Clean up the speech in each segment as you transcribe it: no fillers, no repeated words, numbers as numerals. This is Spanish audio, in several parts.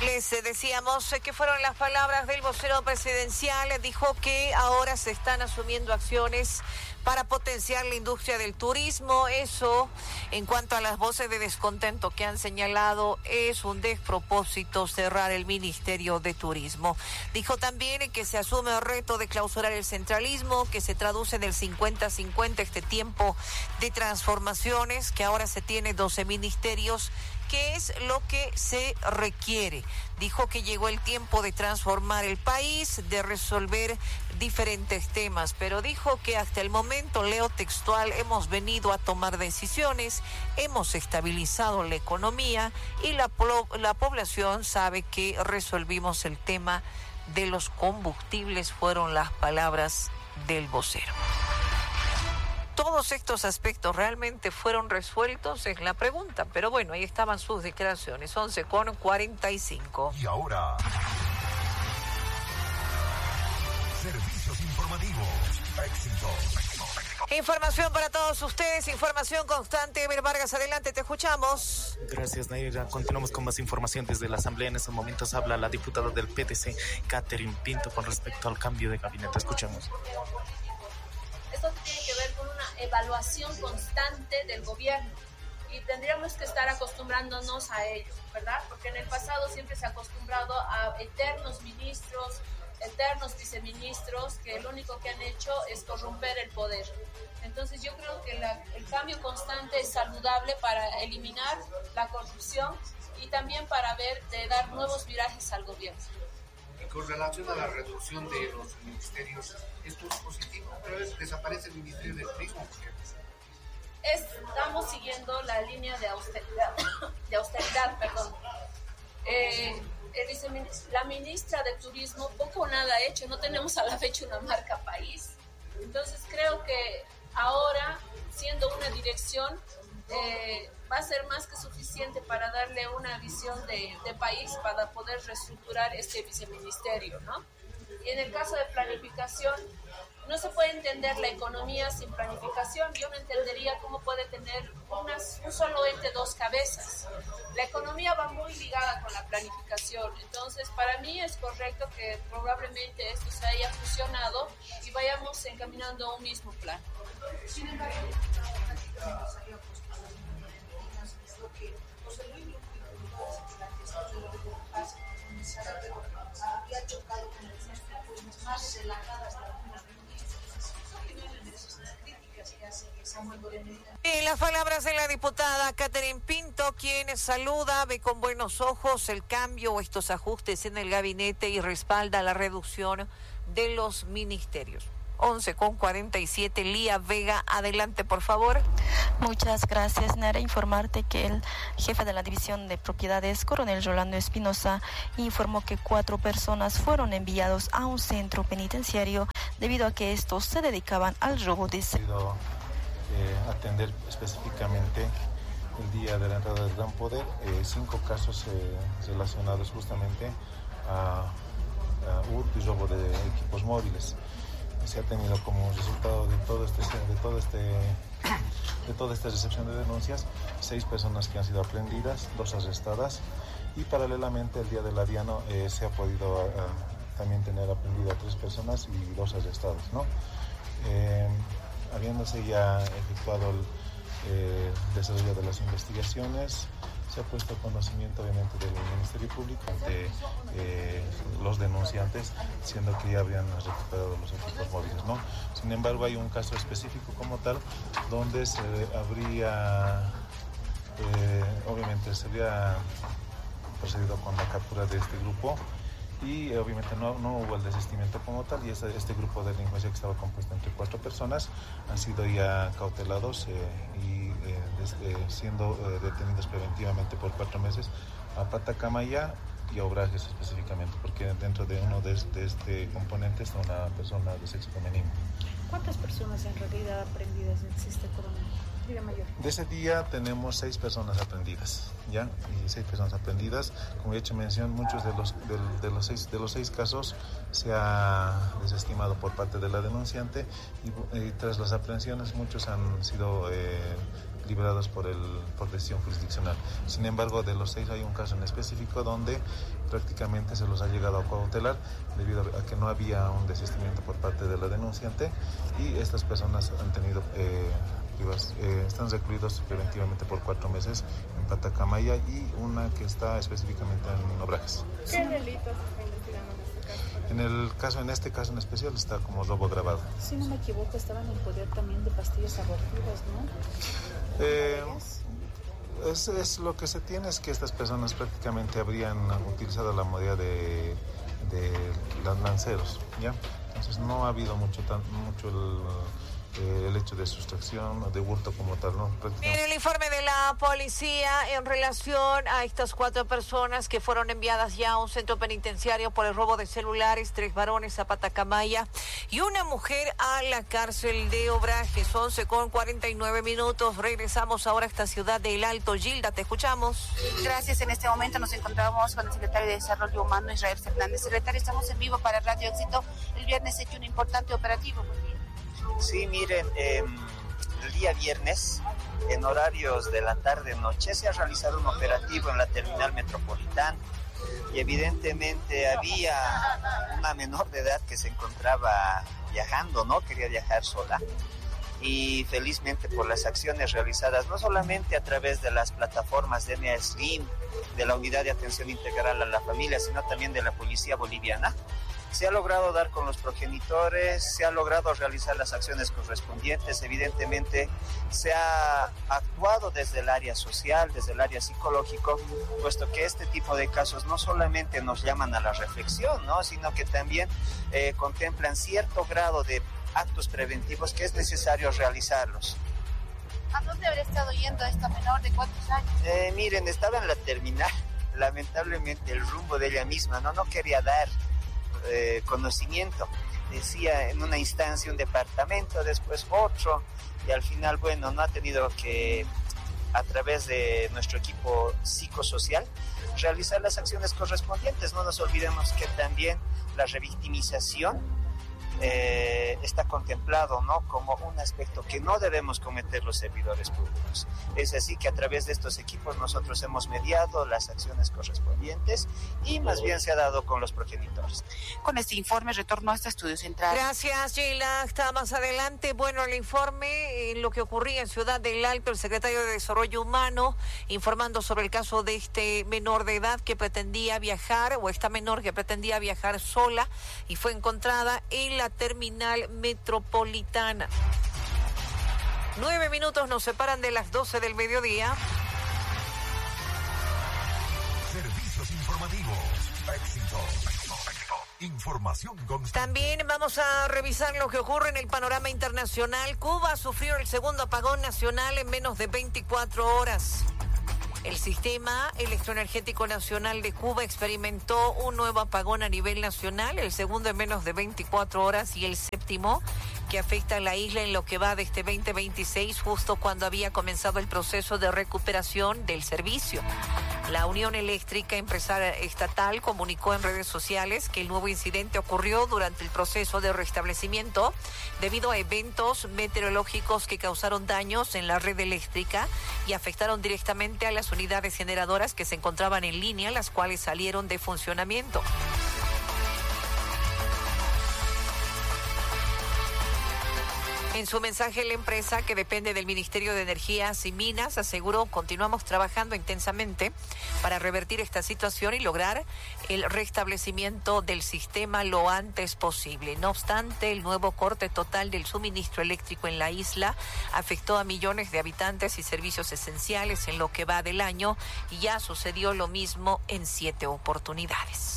Les decíamos que fueron las palabras del vocero presidencial. Dijo que ahora se están asumiendo acciones para potenciar la industria del turismo. Eso, en cuanto a las voces de descontento que han señalado, es un despropósito cerrar el Ministerio de Turismo. Dijo también que se asume el reto de clausurar el centralismo, que se traduce en el 50-50, este tiempo de transformaciones, que ahora se tiene 12 ministerios, que es lo que se requiere. Dijo que llegó el tiempo de transformar el país, de resolver diferentes temas, pero dijo que hasta el momento, leo textual, hemos venido a tomar decisiones, hemos estabilizado la economía y la población sabe que resolvimos el tema de los combustibles, fueron las palabras del vocero. ¿Todos estos aspectos realmente fueron resueltos? Es la pregunta, pero bueno, ahí estaban sus declaraciones, 11:45. Y ahora, servicios informativos, Éxito. Información para todos ustedes, información constante. Ever Vargas, adelante, te escuchamos. Gracias, Naira. Continuamos con más información desde la Asamblea. En estos momentos habla la diputada del PTC, Catherine Pinto, con respecto al cambio de gabinete. Escuchamos. Esto tiene que ver con una evaluación constante del gobierno y tendríamos que estar acostumbrándonos a ello, ¿verdad? Porque en el pasado siempre se ha acostumbrado a eternos ministros, eternos viceministros, que lo único que han hecho es corromper el poder. Entonces yo creo que el cambio constante es saludable para eliminar la corrupción y también para dar nuevos virajes al gobierno. Y con relación a la reducción de los ministerios, esto es positivo, pero desaparece el Ministerio de Turismo. Estamos siguiendo la línea de austeridad, la ministra de Turismo poco o nada ha hecho, no tenemos a la fecha una marca país. Entonces creo que ahora, siendo una dirección, va a ser más que suficiente para darle una visión de país para poder reestructurar este viceministerio, ¿no? Y en el caso de planificación, no se puede entender la economía sin planificación. Yo no entendería cómo puede tener un solo ente dos cabezas. La economía va muy ligada con la planificación. Entonces, para mí es correcto que probablemente esto se haya fusionado y vayamos encaminando a un mismo plan. Sin embargo, había chocado con el centro, pues más relajadas de algunas En las palabras de la diputada Catherine Pinto, quien saluda, ve con buenos ojos el cambio o estos ajustes en el gabinete y respalda la reducción de los ministerios. 11:47, Lía Vega, adelante por favor. Muchas gracias, Nara. Informarte que el jefe de la División de Propiedades, Coronel Rolando Espinosa, informó que 4 personas fueron enviados a un centro penitenciario debido a que estos se dedicaban al robo de... atender específicamente el día de la entrada del Gran Poder 5 casos relacionados justamente a hurto y robo de equipos móviles. Se ha tenido como resultado de toda esta recepción de denuncias 6 personas que han sido aprehendidas, 2 arrestadas, y paralelamente el día del Ariano se ha podido también tener aprendido a 3 personas y 2 arrestados, ¿no? Habiéndose ya efectuado el desarrollo de las investigaciones, se ha puesto conocimiento obviamente del Ministerio Público de los denunciantes, siendo que ya habían recuperado los equipos móviles, ¿no? Sin embargo, hay un caso específico como tal, donde se habría procedido con la captura de este grupo, y obviamente no hubo el desistimiento como tal, y este grupo de delincuencia, que estaba compuesto entre 4 personas, han sido ya cautelados y siendo detenidos preventivamente por 4 meses a Patacamaya y a Obrajes específicamente, porque dentro de uno de este componente está una persona de sexo femenino. ¿Cuántas personas en realidad aprendidas existe, coronel? De ese día tenemos 6 personas aprendidas, ¿ya? Y 6 personas aprendidas. Como he hecho mención, muchos de los seis casos se ha desestimado por parte de la denunciante, y tras las aprehensiones muchos han sido liberados por decisión jurisdiccional. Sin embargo, de los 6 hay un caso en específico donde prácticamente se los ha llegado a cautelar debido a que no había un desistimiento por parte de la denunciante, y estas personas han tenido están recluidos preventivamente por 4 meses en Patacamaya, y una que está específicamente en Obrajes. ¿Qué delitos está investigando en este caso en especial está como robo agravado? Si no me equivoco, estaban en poder también de pastillas abortivas, ¿no? Es lo que se tiene, es que estas personas prácticamente habrían utilizado la modalidad de los lanceros, ¿ya? Entonces no ha habido mucho el hecho de sustracción, de hurto como tal, ¿no? En el informe de la policía en relación a estas 4 personas que fueron enviadas ya a un centro penitenciario por el robo de celulares, 3 varones a Patacamaya y una mujer a la cárcel de Obrajes. 11:49. Regresamos ahora a esta ciudad del Alto. Gilda, te escuchamos. Gracias. En este momento nos encontramos con el secretario de Desarrollo Humano, Israel Fernández. Secretario, estamos en vivo para Radio Éxito. El viernes se hecho un importante operativo. Sí, miren, el día viernes, en horarios de la tarde-noche, se ha realizado un operativo en la terminal metropolitana y evidentemente había una menor de edad que se encontraba viajando, ¿no? Quería viajar sola. Y felizmente por las acciones realizadas, no solamente a través de las plataformas de NEA Slim, de la Unidad de Atención Integral a la Familia, sino también de la Policía Boliviana, se ha logrado dar con los progenitores, se ha logrado realizar las acciones correspondientes. Evidentemente se ha actuado desde el área social, desde el área psicológico, puesto que este tipo de casos no solamente nos llaman a la reflexión, ¿no?, sino que también contemplan cierto grado de actos preventivos que es necesario realizarlos. ¿A dónde habría estado yendo esta menor de cuántos años? Miren, estaba en la terminal. Lamentablemente el rumbo de ella misma no quería dar conocimiento. Decía en una instancia un departamento, después otro, y al final, bueno, no ha tenido que, a través de nuestro equipo psicosocial, realizar las acciones correspondientes. No nos olvidemos que también la revictimización está contemplado, ¿no?, como un aspecto que no debemos cometer los servidores públicos. Es así que a través de estos equipos nosotros hemos mediado las acciones correspondientes y más bien se ha dado con los progenitores. Con este informe retorno a este estudio central. Gracias, Sheila. Hasta más adelante. Bueno, el informe en lo que ocurría en Ciudad del Alto, el secretario de Desarrollo Humano informando sobre el caso de este menor de edad que pretendía viajar, o esta menor que pretendía viajar sola y fue encontrada en la terminal metropolitana. 9 minutos nos separan de las 12 del mediodía. Servicios informativos. Éxito. Información constante. También vamos a revisar lo que ocurre en el panorama internacional. Cuba sufrió el segundo apagón nacional en menos de 24 horas. El Sistema Electroenergético Nacional de Cuba experimentó un nuevo apagón a nivel nacional, el segundo en menos de 24 horas y el séptimo que afecta a la isla en lo que va de este 2026, justo cuando había comenzado el proceso de recuperación del servicio. La Unión Eléctrica Empresaria Estatal comunicó en redes sociales que el nuevo incidente ocurrió durante el proceso de restablecimiento debido a eventos meteorológicos que causaron daños en la red eléctrica y afectaron directamente a las unidades generadoras que se encontraban en línea, las cuales salieron de funcionamiento. En su mensaje, la empresa, que depende del Ministerio de Energías y Minas, aseguró: continuamos trabajando intensamente para revertir esta situación y lograr el restablecimiento del sistema lo antes posible. No obstante, el nuevo corte total del suministro eléctrico en la isla afectó a millones de habitantes y servicios esenciales en lo que va del año, y ya sucedió lo mismo en 7 oportunidades.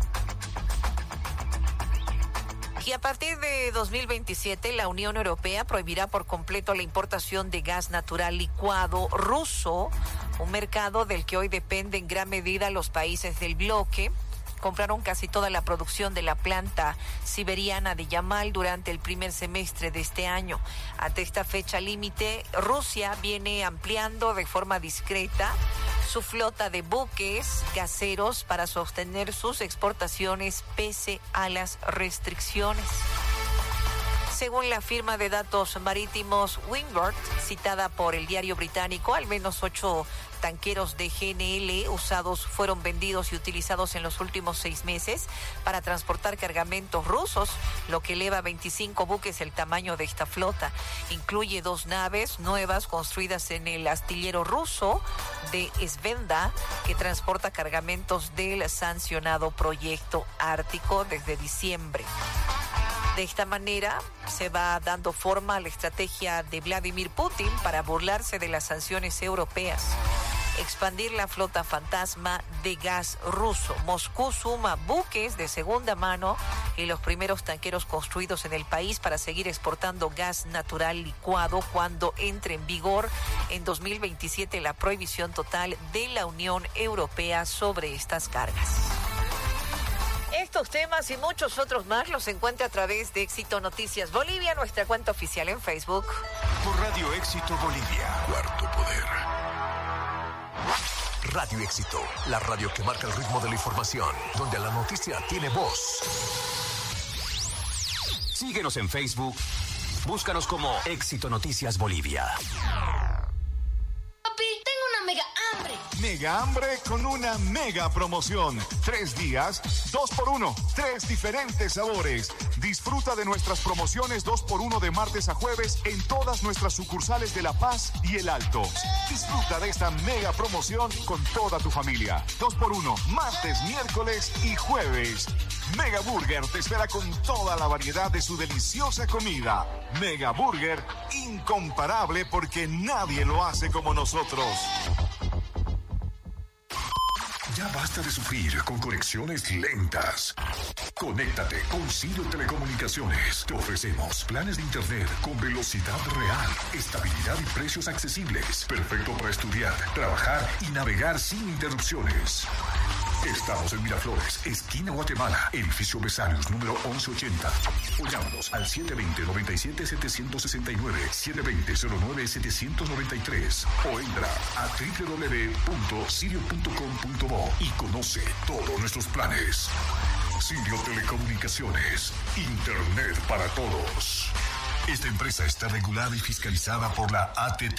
Y a partir de 2027, la Unión Europea prohibirá por completo la importación de gas natural licuado ruso, un mercado del que hoy depende en gran medida los países del bloque. Compraron casi toda la producción de la planta siberiana de Yamal durante el primer semestre de este año. Ante esta fecha límite, Rusia viene ampliando de forma discreta su flota de buques gaseros para sostener sus exportaciones pese a las restricciones. Según la firma de datos marítimos Windward, citada por el diario británico, al menos 8 tanqueros de GNL usados fueron vendidos y utilizados en los últimos 6 meses para transportar cargamentos rusos, lo que eleva a 25 buques el tamaño de esta flota. Incluye 2 naves nuevas construidas en el astillero ruso de Svenda, que transporta cargamentos del sancionado proyecto Ártico desde diciembre. De esta manera se va dando forma a la estrategia de Vladimir Putin para burlarse de las sanciones europeas. Expandir la flota fantasma de gas ruso. Moscú suma buques de segunda mano y los primeros tanqueros construidos en el país para seguir exportando gas natural licuado cuando entre en vigor en 2027 la prohibición total de la Unión Europea sobre estas cargas. Estos temas y muchos otros más los encuentra a través de Éxito Noticias Bolivia, nuestra cuenta oficial en Facebook. Por Radio Éxito Bolivia, Cuarto Poder. Radio Éxito, la radio que marca el ritmo de la información, donde la noticia tiene voz. Síguenos en Facebook, búscanos como Éxito Noticias Bolivia. Papi, tengo una mega hambre. Mega hambre con una mega promoción. 3 días, 2x1, 3 diferentes sabores. Disfruta de nuestras promociones 2x1 de martes a jueves en todas nuestras sucursales de La Paz y El Alto. Disfruta de esta mega promoción con toda tu familia. 2x1, martes, miércoles y jueves. Mega Burger te espera con toda la variedad de su deliciosa comida. Mega Burger, incomparable porque nadie lo hace como nosotros. Ya basta de sufrir con conexiones lentas. Conéctate con Sirio Telecomunicaciones. Te ofrecemos planes de internet con velocidad real, estabilidad y precios accesibles. Perfecto para estudiar, trabajar y navegar sin interrupciones. Estamos en Miraflores, esquina Guatemala, edificio Besarios, número 1180. O llámanos al 720-97-769, 720-09-793. O entra a www.sirio.com.bo y conoce todos nuestros planes. Sirio Telecomunicaciones, Internet para todos. Esta empresa está regulada y fiscalizada por la ATT.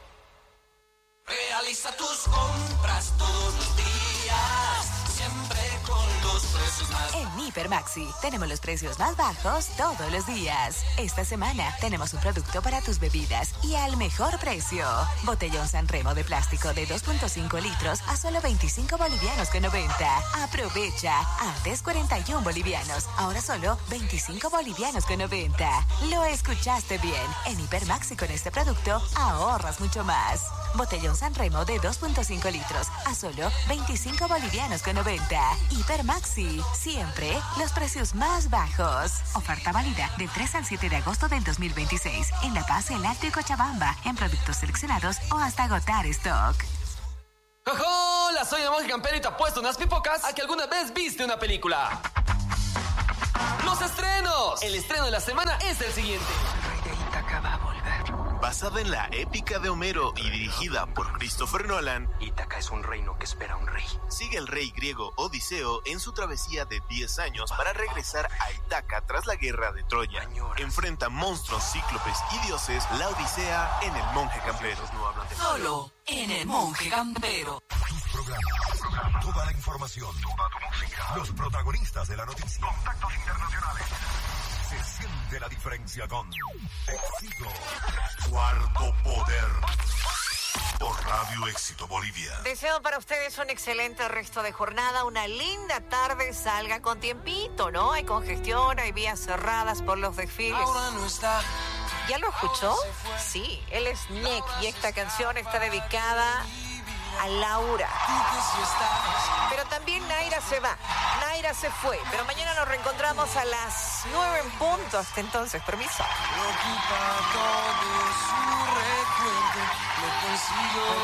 Realiza tus compras todos los días, siempre con los precios más. En Hipermaxi tenemos los precios más bajos todos los días. Esta semana tenemos un producto para tus bebidas y al mejor precio. Botellón Sanremo de plástico de 2.5 litros a solo 25 bolivianos con 90. Aprovecha. Antes 41 bolivianos, ahora solo 25 bolivianos con 90. Lo escuchaste bien. En Hipermaxi con este producto ahorras mucho más. Botellón Sanremo de 2.5 litros a solo 25 bolivianos con 90. Hipermaxi, siempre los precios más bajos. Oferta válida del 3 al 7 de agosto del 2026 en La Paz, El Alto y Cochabamba, en productos seleccionados o hasta agotar stock. ¡Hola! Soy el Monje Campero y te apuesto unas pipocas a que alguna vez viste una película. ¡Los estrenos! El estreno de la semana es el siguiente. El rey de Ítaca va a volver. Basada en la épica de Homero y dirigida por Christopher Nolan, Ítaca es un reino que espera a un rey. Sigue el rey griego Odiseo en su travesía de 10 años para regresar a Ítaca tras la guerra de Troya. Enfrenta monstruos, cíclopes y dioses. La Odisea en El Monje Campero. Solo en El Monje Campero. Tus programas, toda la información, toda tu música, los protagonistas de la noticia, contactos internacionales. Se siente la diferencia con Éxito. Cuarto Poder. Por Radio Éxito Bolivia. Deseo para ustedes un excelente resto de jornada, una linda tarde, salga con tiempito, ¿no? Hay congestión, hay vías cerradas por los desfiles. Ahora no está. ¿Ya lo escuchó? Sí, él es Nick y esta canción está dedicada a Laura. Pero también Naira se va, Naira se fue, pero mañana nos reencontramos a las 9 en punto. Hasta entonces, permiso. Lo ocupa todo su recuerdo, lo consigo.